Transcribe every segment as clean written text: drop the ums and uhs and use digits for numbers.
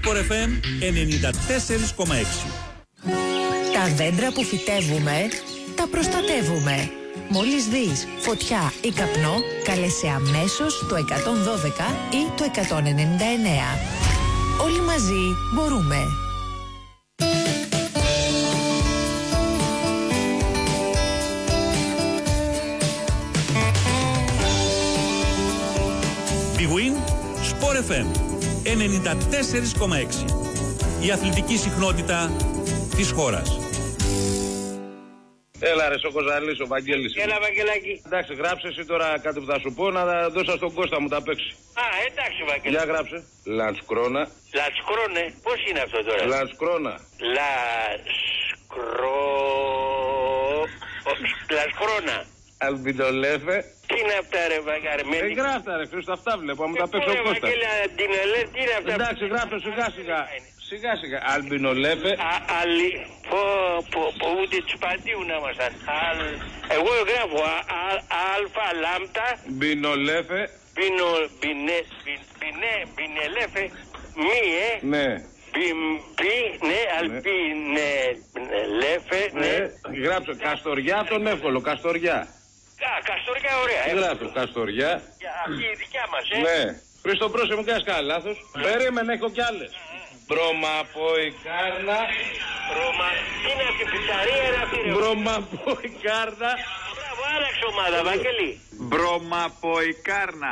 Sport FM 94,6. Τα δέντρα που φυτεύουμε, τα προστατεύουμε. Μόλις δεις φωτιά ή καπνό, κάλεσε αμέσως το 112 ή το 199. Όλοι μαζί μπορούμε. Big Win Sport FM 94,6. Η αθλητική συχνότητα της χώρας. Έλα ρε Σοκοζαλής, ο Βαγγέλης. Έλα Βαγγελάκη. Εντάξει, γράψε εσύ τώρα κάτι που θα σου πω, να δώσα στον Κώστα μου τα παίξει. Α, εντάξει Βαγγέλη. Για γράψε. Λανσκρόνα. Λανσκρόνε, πώς είναι αυτό τώρα? Λανσκρόνα. Λανσκρόνα. Αλμπιντολέφε. Τι είναι αυτά ρε Βαγγέλη? Δεν γράφτα ρε Χρήστο, αυτά βλέπω, μου τα παίξει ο Κώστας. Τι είναι αυτά? Εντάξει, γράφτε σιγά σιγά. Σιγά σιγά. Αλμπινολέφε. Ούτε τσπαντίου να ήμασταν. Εγώ γράφω αλφα λάμπτα. Μπινολέφε. Μπινελέφε. Μη Ναι. Ναι, αλπινελέφε. Ναι. Γράψε Καστοριά, τον εύκολο. Καστοριά. Καστοριά, ωραία. Γράφω Καστοριά. Αυτή η δικιά μας, Ναι. Χρήστο, πρόσεχε, μου κάνεις κανένα λάθος. Περίμενε, έχω κι άλλες. Μπρομαποϊκάρνα. Τι είναι αυτή η πιτσαρία, είναι αυτή ρε? Μπρομαποϊκάρνα. Μπράβο, άλλαξε ομάδα, Βαγγέλη. Μπρομαποϊκάρνα.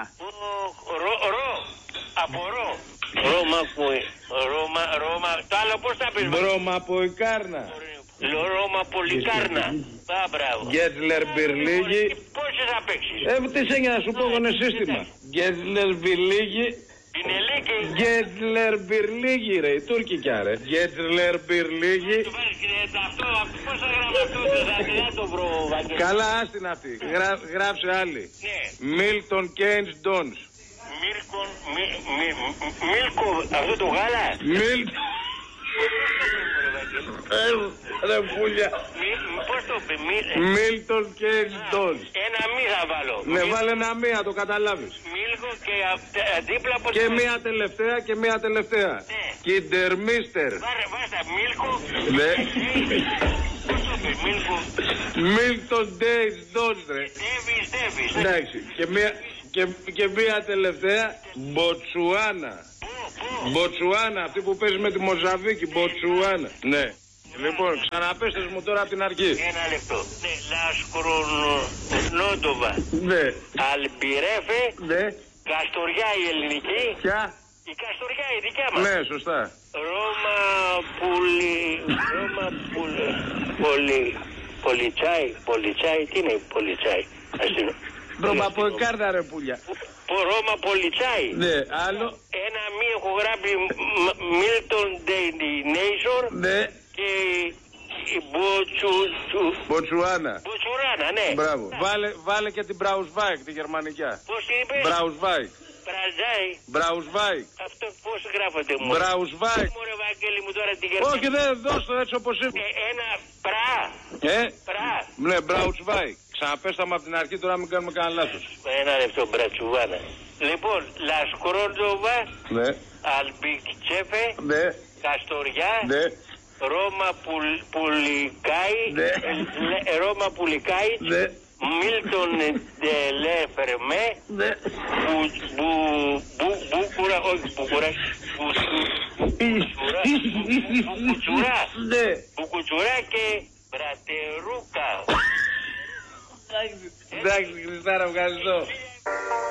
Από ρο. Ρώμα. Το άλλο πώς θα πεις? Μπρομαποϊκάρνα. Ρώμα-πολικάρνα. Μπράβο. Γκέτλερ Μπυρλίγη. Πόσες θα παίξεις? Τι σε να σου πω, είναι σύστημα. Γκέτλερ Μπυρλίγη. Πινελίκη. Γκέτλερ Μπυρλίγη ρε, τουρκικιά ρε. Γκέτλερ Μπυρλίγη. Αυτό, πώς θα γράφει αυτό, δεν το βρω, Βαγγέλη. Καλά, άστην αυτή. Γράψε άλλη. Μίλτον Κέινς Ντόνς. Μίλκο, αυτό το γάλα. Ρε πουλια. Πώς το πει? Μίλτον Κέινς Ντόνς. Ένα μη θα βάλω. Ναι, βάλε ένα μία, το καταλάβεις. Μίλκο και δίπλα από... Και μία τελευταία. Κιντερμίστερ. Βάστα, Μίλκο. Ναι. Πώς το πει? Μίλκο. Μίλτον Κέινς Ντόνς ρε. Ντέβις. Εντάξει, και μία τελευταία. Μποτσουάνα. Μποτσουάνα, αυτή που παίζει με τη Μοζαβίκη. Μποτσουάνα. Ναι. Λοιπόν, ξαναπέστε μου τώρα από την αρχή. Ένα λεπτό. Ναι, Λασκρονότοβα. Ναι. Αλμπιρέφε. Ναι. Καστοριά η ελληνική. Ποια? Η Καστοριά η δικιά μας. Ναι, σωστά. Πολιτσάι, τι είναι πολιτσάι? Μπρομαποϊκάρνα ρε πουλια. Ρώμα Πολιτσάι. Ναι, άλλο. Ένα μη έχω γράψει Μίλτον Ντέινέισορ. Ναι. Και Μποτσουάνα. Μποτσουράνα, ναι. Μπράβο. Βάλε και την Μπραουσβάικ, τη γερμανικιά. Πώς είπε? Μπραουσβάικ. Μπραουσβάικ. Αυτό πώς γράφεται μου? Μπραουσβάικ. Μωρέ Βαγγέλη μου τώρα την γερμανική. Όχι, δεν δώσ' το έτσι όπως είναι. Ένα πρά. Ναι, Μπραουσβάικ. Ξαναπέσταμε από την αρχή, τώρα μην κάνουμε κανένα λάθος. Ένα λεπτό, Μπρατσουβάνα. Λοιπόν, Λασκρόντοβα. Ναι. Αλμπικτσέφε. Ναι. Καστοριά. Ναι. Ρώμα Πουλικάι. Ναι. Ρώμα Πουλικάι. Ναι. Μίλτον Ντελέφερμέ. Ναι. Μπούκουρα, όχι Μπούκουρα. Μπουκουτσουρά. Ναι. Μπουκουτσουρά και Μπρατερούκα. Εντάξει, Χριστάρα, ευχαριστώ.